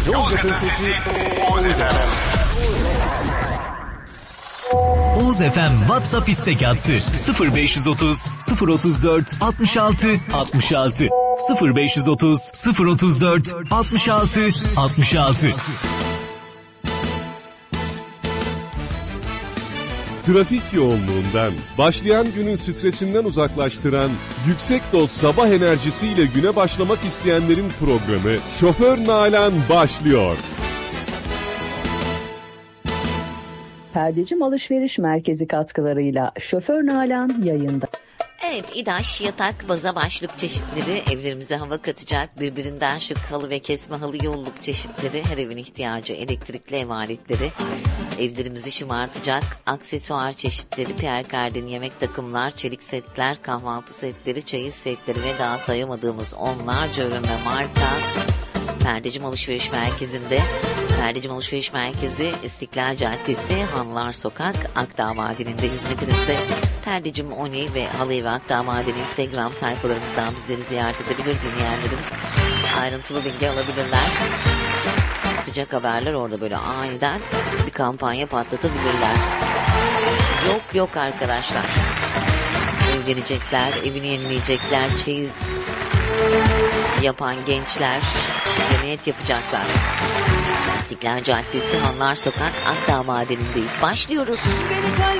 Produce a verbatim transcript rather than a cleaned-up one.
Yozgat'ın sesi Oğuz F M. Oğuz F M WhatsApp istek attı. sıfır beş otuz sıfır otuz dört altmış altı altmış altı sıfır beş otuz sıfır otuz dört altmış altı altmış altı. Trafik yoğunluğundan, başlayan günün stresinden uzaklaştıran, yüksek doz sabah enerjisiyle güne başlamak isteyenlerin programı Şoför Nalan başlıyor. Perdecim Alışveriş Merkezi katkılarıyla Şoför Nalan yayında. Evet, İdaş, yatak, baza başlık çeşitleri, evlerimize hava katacak, birbirinden şık halı ve kesme halı yolluk çeşitleri, her evin ihtiyacı, elektrikli ev aletleri, evlerimizi şımartacak aksesuar çeşitleri, Pierre Cardin yemek takımlar, çelik setler, kahvaltı setleri, çeyiz setleri ve daha sayamadığımız onlarca ürün ve marka Perdecim Alışveriş Merkezi'nde. Perdecim Alışveriş Merkezi İstiklal Caddesi, Hanlar Sokak, Akdağ Madeni'nde hizmetinizde. Perdecim Oni ve Halı Evi Akdağ Madeni Instagram sayfalarımızdan bizleri ziyaret edebilir dinleyenlerimiz. Ayrıntılı bilgi alabilirler. Sıcak haberler orada böyle aniden bir kampanya patlatabilirler. Yok yok arkadaşlar. Evlenecekler, evini yenileyecekler, çeyiz yapan gençler cemiyet yapacaklar. İstiklal Caddesi, Hanlar Sokak, Akdağ Madeni'ndeyiz. Başlıyoruz. Beni kalbine